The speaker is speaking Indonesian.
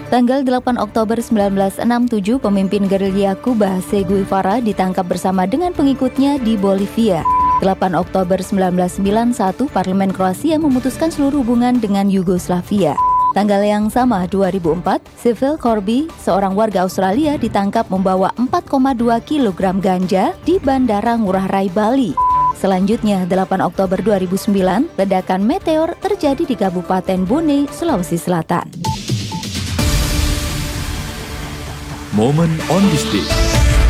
Tanggal 8 Oktober 1967, pemimpin gerilya Kuba Che Guevara ditangkap bersama dengan pengikutnya di Bolivia. 8 Oktober 1991, Parlemen Kroasia memutuskan seluruh hubungan dengan Yugoslavia. Tanggal yang sama, 2004, Cecil Corby, seorang warga Australia, ditangkap membawa 4,2 kg ganja di Bandara Ngurah Rai, Bali. Selanjutnya, 8 Oktober 2009, ledakan meteor terjadi di Kabupaten Bone, Sulawesi Selatan. Moment on this day.